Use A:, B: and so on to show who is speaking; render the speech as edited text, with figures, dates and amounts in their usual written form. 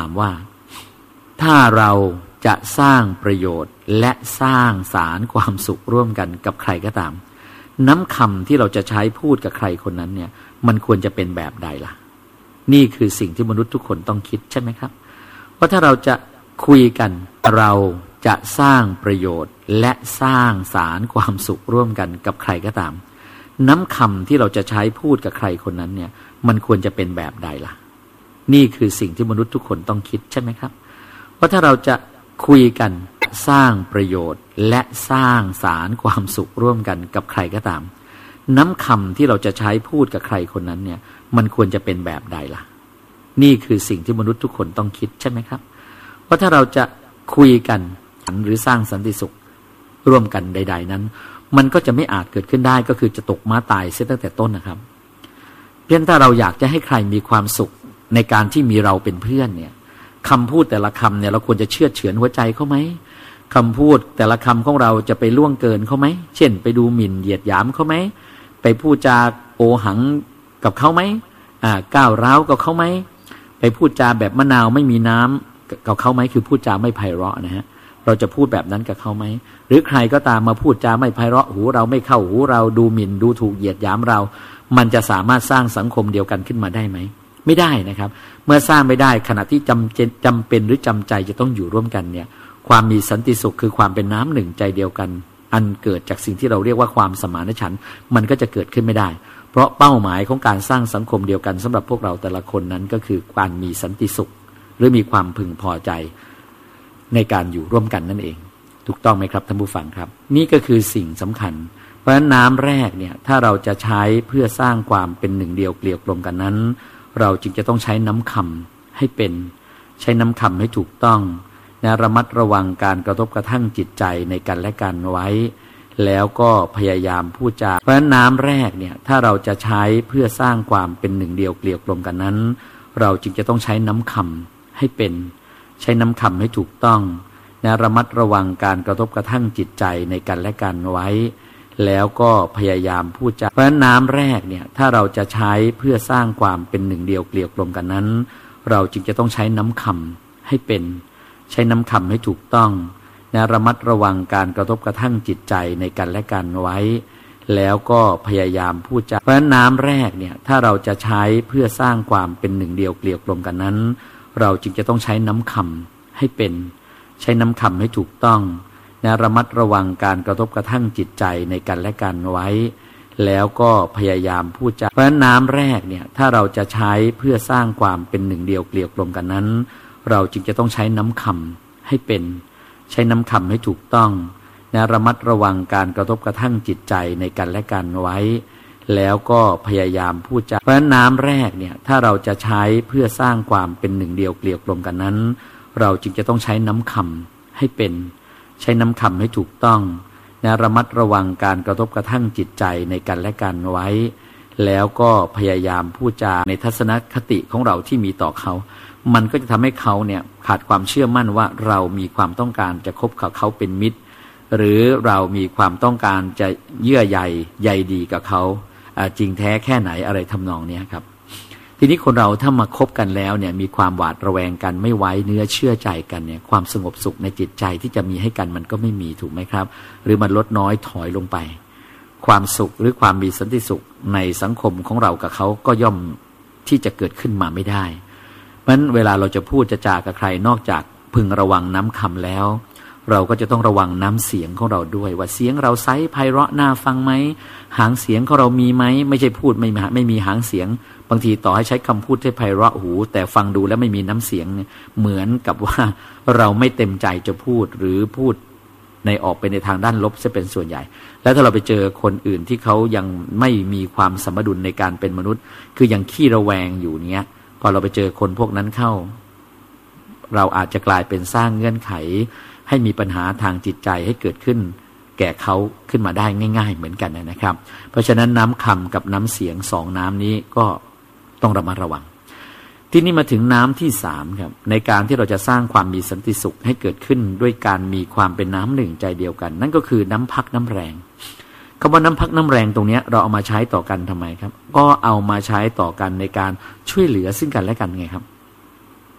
A: ามว่าถ้าเราจะสร้างประโยชน์และสร้างสารความสุขร่วมกันกับใครก็ตามน้ำคำที่เราจะใช้พูดกับใครคนนั้นเนี่ยมันควรจะเป็นแบบใดล่ะนี่คือสิ่งที่มนุษย์ทุกคนต้องคิดใช่ไหมครับว่าถ้าเราจะคุยกันเราจะสร้างประโยชน์และสร้างสารความสุขร่วมกันกับใครก็ตามน้ำคำที่เราจะใช้พูดกับใครคนนั้นเนี่ยมันควรจะเป็นแบบใดล่ะนี่คือสิ่งที่มนุษย์ทุกคนต้องคิดใช่ไหมครับว่าถ้าเราจะคุยกันสร้างประโยชน์และสร้างสารความสุขร่วมกันกับใครก็ตามน้ำคำที่เราจะใช้พูดกับใครคนนั้นเนี่ยมันควรจะเป็นแบบใดล่ะนี่คือสิ่งที่มนุษย์ทุกคนต้องคิดใช่ไหมครับว่าถ้าเราจะคุยกันหรือสร้างสันติสุขร่วมกันใดๆนั้นมันก็จะไม่อาจเกิดขึ้นได้ก็คือจะตกม้าตายเสียตั้งแต่ต้นนะครับเพียงถ้าเราอยากจะให้ใครมีความสุขในการที่มีเราเป็นเพื่อนเนี่ยคำพูดแต่ละคำเนี่ยเราควรจะเชื่อเฉือนหัวใจเขาไหมคำพูดแต่ละคำของเราจะไปล่วงเกินเขาไหมเช่นไปดูหมิ่นเหยียดหยามเขาไหมไปพูดจาโอหังกับเขาไหมก้าวร้าวกับเขาไหมไปพูดจาแบบมะนาวไม่มีน้ำกับเขาไหมคือพูดจาไม่ไพเราะนะฮะเราจะพูดแบบนั้นกับเขาไหมหรือใครก็ตามมาพูดจาไม่ไพเราะหูเราไม่เข้าหูเราดูหมิ่นดูถูกเหยียดหยามเรามันจะสามารถสร้างสังคมเดียวกันขึ้นมาได้ไหมไม่ได้นะครับเมื่อสร้างไม่ได้ขณะที่จำเป็นหรือจำใจจะต้องอยู่ร่วมกันเนี่ยความมีสันติสุขคือความเป็นน้ำหนึ่งใจเดียวกันอันเกิดจากสิ่งที่เราเรียกว่าความสมานฉันท์มันก็จะเกิดขึ้นไม่ได้เพราะเป้าหมายของการสร้างสังคมเดียวกันสำหรับพวกเราแต่ละคนนั้นก็คือการมีสันติสุขหรือมีความพึงพอใจในการอยู่ร่วมกันนั่นเองถูกต้องไหมครับท่านผู้ฟังครับนี่ก็คือสิ่งสำคัญเพราะฉะนั้นน้ำแรกเนี่ยถ้าเราจะใช้เพื่อสร้างความเป็นหนึ่งเดียวเกลียวกลมกันนั้นเราจึงจะต้องใช้น้ำคำให้เป็นใช้น้ำคำให้ถูกต้องนะระมัดระวังการกระทบกระทั่งจิตใจในกันและกันไว้แล้วก็พยายามพูดจาเพราะฉะนั้นน้ำแรกเนี่ยถ้าเราจะใช้เพื่อสร้างความเป็นหนึ่งเดียวเกลียวกลมกันนั้นเราจึงจะต้องใช้น้ำคำให้เป็นใช้น้ำคำให้ถูกต้องนะระมัดระวังการกระทบกระทั่งจิตใจในกันและกันไว้แล้วก็พยายามพูดจาเพราะฉะนั้นน้ำแรกเนี่ยถ้าเราจะใช้เพื่อสร้างความเป็นหนึ่งเดียวเกลียวกลมกันนั้นเราจึงจะต้องใช้น้ำคำให้เป็นใช้น้ำคำให้ถูกต้องนะระมัดระวังการกระทบกระทั่งจิตใจในกันและกันไว้แล้วก็พยายามพูดจาเพราะฉะนั้นน้ำแรกเนี่ยถ้าเราจะใช้เพื่อสร้างความเป็นหนึ่งเดียวเกลียวกลมกันนั้นเราจึงจะต้องใช้น้ำคำให้เป็นใช้น้ำคำให้ถูกต้องนะระมัดระวังการกระทบกระทั่งจิตใจในกันและกันไว้แล้วก็พยายามพูดจาเพราะฉะนั้นน้ำแรกเนี่ยถ้าเราจะใช้เพื่อสร้างความเป็นหนึ่งเดียวเกลียวกลมกันนั้นเราจึงจะต้องใช้น้ำคำให้เป็นใช้น้ำคำให้ถูกต้องนะระมัดระวังการกระทบกระทั่งจิตใจในกันและกันไว้แล้วก็พยายามพูดจาเพราะฉะนั้นน้ำแรกเนี่ยถ้าเราจะใช้เพื่อสร้างความเป็นหนึ่งเดียวเกลียวกลมกันนั้นเราจึงจะต้องใช้น้ำคำให้เป็นใช้น้ำคำให้ถูกต้องนะระมัดระวังการกระทบกระทั่งจิตใจในกันและกันไว้แล้วก็พยายามพูดจาในทัศนคติของเราที่มีต่อเขามันก็จะทำให้เขาเนี่ยขาดความเชื่อมั่นว่าเรามีความต้องการจะคบกับเขาเป็นมิตรหรือเรามีความต้องการจะเยื่อใยดีกับเขาจริงแท้แค่ไหนอะไรทำนองนี้ครับทีนี้คนเราถ้ามาคบกันแล้วเนี่ยมีความหวาดระแวงกันไม่ไว้เนื้อเชื่อใจกันเนี่ยความสงบสุขในจิตใจที่จะมีให้กันมันก็ไม่มีถูกไหมครับหรือมันลดน้อยถอยลงไปความสุขหรือความมีสันติสุขในสังคมของเรากับเขาก็ย่อมที่จะเกิดขึ้นมาไม่ได้เพราะฉะนั้นเวลาเราจะพูดจะจากับใครนอกจากพึงระวังน้ำคำแล้วเราก็จะต้องระวังน้ำเสียงของเราด้วยว่าเสียงเราไซส์ไพเราะน่าฟังไหมหางเสียงของเรามีไหมไม่ใช่พูดไม่มีหางเสียงบางทีต่อให้ใช้คำพูดที่ไพเราะหูแต่ฟังดูแล้วไม่มีน้ำเสียงเนี่ยเหมือนกับว่าเราไม่เต็มใจจะพูดหรือพูดในออกไปในทางด้านลบจะเป็นส่วนใหญ่แล้วถ้าเราไปเจอคนอื่นที่เขายังไม่มีความสมดุลในการเป็นมนุษย์คือยังขี้ระแวงอยู่เนี้ยพอเราไปเจอคนพวกนั้นเข้าเราอาจจะกลายเป็นสร้างเงื่อนไขให้มีปัญหาทางจิตใจให้เกิดขึ้นแก่เขาขึ้นมาได้ง่ายๆเหมือนกันนะครับเพราะฉะนั้นน้ำคำกับน้ำเสียงสองน้ำนี้ก็ต้องระมัดระวังที่นี่มาถึงน้ำที่สามครับในการที่เราจะสร้างความมีสันติสุขให้เกิดขึ้นด้วยการมีความเป็นน้ำหนึ่งใจเดียวกันนั่นก็คือน้ำพักน้ำแรงคำว่าน้ำพักน้ำแรงตรงนี้เราเอามาใช้ต่อกันทำไมครับก็เอามาใช้ต่อกันในการช่วยเหลือซึ่งกันและกันไงครับ